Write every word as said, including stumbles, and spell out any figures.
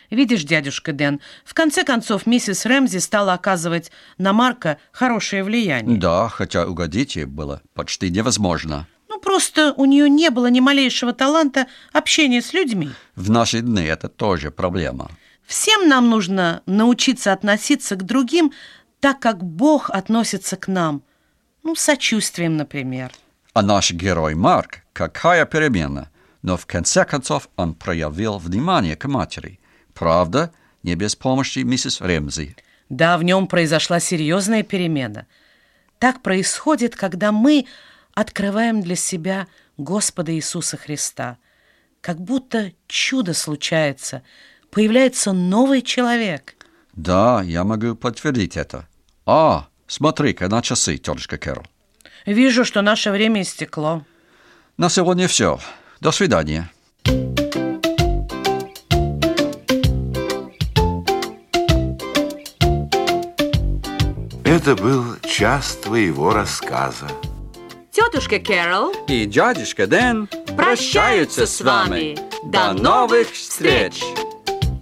Видишь, дядюшка Дэн, в конце концов миссис Рэмзи стала оказывать на Марка хорошее влияние. Да, хотя угодить ей было почти невозможно. Ну, просто у нее не было ни малейшего таланта общения с людьми. В наши дни это тоже проблема. Всем нам нужно научиться относиться к другим так, как Бог относится к нам. Ну, с сочувствием, например. А наш герой Марк, какая перемена, но в конце концов он проявил внимание к матери. Правда, не без помощи миссис Рэмзи. Да, в нем произошла серьезная перемена. Так происходит, когда мы открываем для себя Господа Иисуса Христа. Как будто чудо случается, появляется новый человек. Да, я могу подтвердить это. А, смотри-ка на часы, тетушка Кэрол. Вижу, что наше время истекло. На сегодня все. До свидания. Это был час твоего рассказа. Тетушка Кэрол И дядюшка Дэн прощаются с вами. До новых встреч!